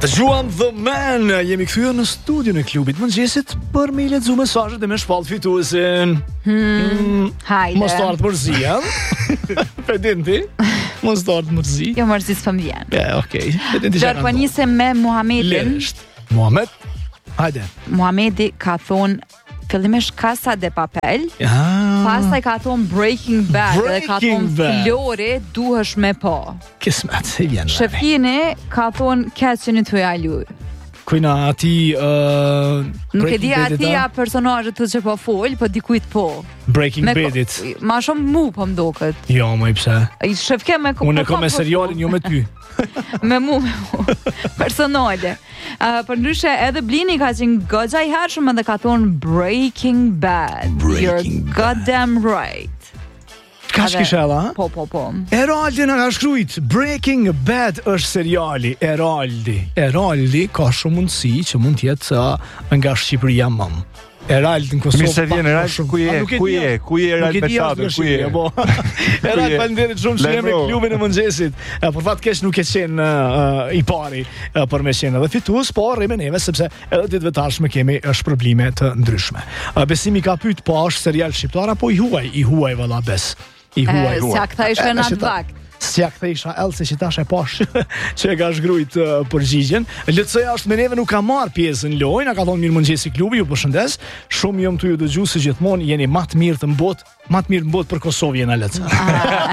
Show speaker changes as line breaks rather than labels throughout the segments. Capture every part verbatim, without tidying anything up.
Të gjuam The Man, jemi kthyer në studion e klubit mëngjesit për me i lexuar mesazhet dhe me shpall fituesin.
Hmm, hajde.
Mos start mërzia. Pedenti. Mos start mërzi.
Jo mërzi s'pëm vjen.
Ja, okay. Pedenti.
Gjart po nisem me Muhamedin.
Muhamed. Hajde.
Muhamedi ka thonë fillimisht Casa de Papel.
Ah.
Pastaj ka thonë Breaking Bad, dhe ka
Breaking
thonë
Bad.
Flori duhesh me po.
Kismet, se vjen.
Shefini ka thonë Catch twenty-two alu.
Kujna ati uh,
Nuk e di atia personazhet të që po fol, po dikujt po.
Breaking
Me ko-
Badit.
Ma shumë mu po mdoket.
Jo, më i pse.
I shefke me ko-
Unë e
po
kam me
kam
serialin, jo me ty.
Me mu, me mu. Personale. Uh, për ndryshe edhe Blini ka qenë goxha i hershëm edhe ka thonë Breaking Bad.
Breaking
You're
Bad.
goddamn right.
Ka
Edhe-
shkishella, ha?
Po, po, po.
Eraldi në ka shkrujt Breaking Bad është seriali Eraldi Eraldi ka shumë mundësi që mund tjetë uh, nga Shqipëria mëm Eraldi në Kosovë
Mirë se vjen
pak
Eraldi,
më shumë.
ku je,
A, nuk e
ku
di,
je,
as-
ku je Eraldi
nuk e di as
Beçato,
nga
ku je?
Shqipëria, po. Eraldi faleminderit shumë që jemi në
Lembro.
klubin e mëngjesit. E, Por fat keq nuk e qenë uh, i pari uh, për me qenë edhe fitues, po rrim me neve sepse edhe ditëve tashme kemi uh, shpërblime të ndryshme. Uh, Besimi ka pyet po është serial shqiptar apo i huaj, i huaj valla bes. I huaj.
E, s'ja këta ishte
E,
në
si
atë
ta-
vakt.
S'ja këta isha ellë se që tash e pash që e ka shgrujt uh, përgjigjen. L C A është me neve nuk ka marr pjesë në lojë, na ka thonë mirë mëngjesi klubi, ju përshëndes. Shumë jam të ju dëgju se gjithmonë jeni më të mirë të mbotë, më të mirë të mbotë për Kosovë jena L C A.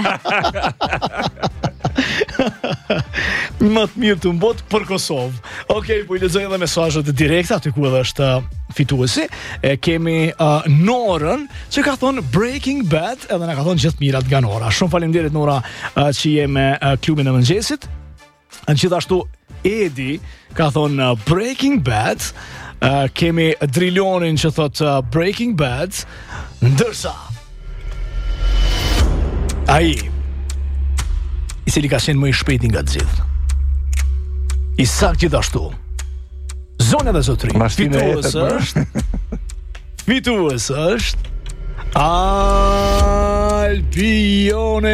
Më të mirë të mbotë për Kosovë. Okej, po i lexoj edhe mesazhet e direkta aty ku edhe është uh, fituesi. E kemi uh, Norën që ka thonë Breaking Bad edhe na ka thonë gjithë mirat nga Nora. Shumë faleminderit Nora uh, që je me uh, klubin e mëngjesit. Gjithashtu Edi ka thonë uh, Breaking Bad. Uh, kemi Drilionin që thot uh, Breaking Bad. Ndërsa ai i cili ka qenë më i shpejti nga të gjithë. I saktë gjithashtu. Zonë dhe zotri.
Mashtinë e
Fitues
jetës,
është. Fitues është Albione.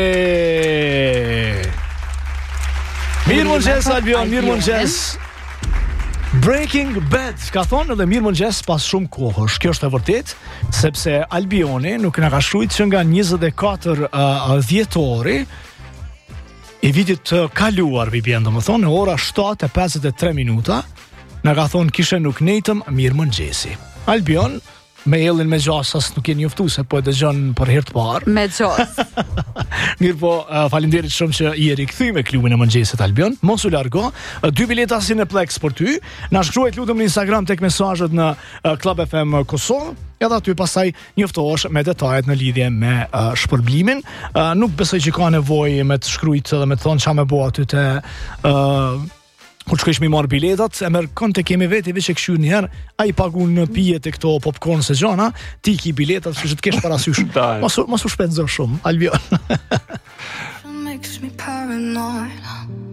Mirë mëngjes Albion, mirë mëngjes. Breaking Bad, ka thonë edhe mirë mëngjes pas shumë kohësh. Kjo është e vërtet, sepse Albioni nuk na ka shkruajtur që nga njëzet e katër uh, dhjetori i vitit të kaluar, vi bjen domethënë, në ora shtatë e pesëdhjetë e tre minuta, na ka thonë kishe nuk nejtëm mirë mëngjesi. Albion, me ellin me gjasas nuk je njoftu se po e dëgjon për herë të parë.
Me gjas.
Mirë po, uh, falenderit shumë që i e rikthy me klubin e mëngjesit Albion. Mos u largo. Uh, dy bileta Cineplex për ty. Na shkruaj lutem në Instagram tek mesazhet në uh, Club F M Kosovë. Edhe aty pastaj njoftohesh me detajet në lidhje me uh, shpërblimin. Uh, nuk besoj që ka nevojë me të shkruajt dhe me të thonë ç'a më bëu aty te uh, kur shkojsh mi marr biletat, e merr konte kemi vetë veç e këshyr një herë, ai pagun në pijet e këto popcorn se gjana, ti ki biletat, që të kesh parasysh.
Daj.
Mos u- mos u shpenzon shumë, Albion.
Makes me paranoid.